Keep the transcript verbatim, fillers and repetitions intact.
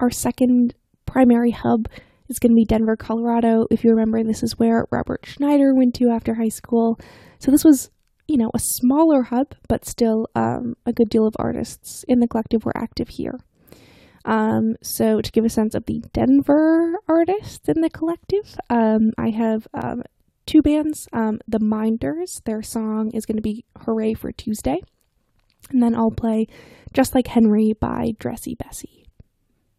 our second primary hub is going to be Denver, Colorado. If you remember, this is where Robert Schneider went to after high school. So this was, you know, a smaller hub, but still um, a good deal of artists in the collective were active here. Um, so to give a sense of the Denver artists in the collective, um, I have um, two bands. Um, the Minders, their song is going to be Hooray for Tuesday. And then I'll play Just Like Henry by Dressy Bessie.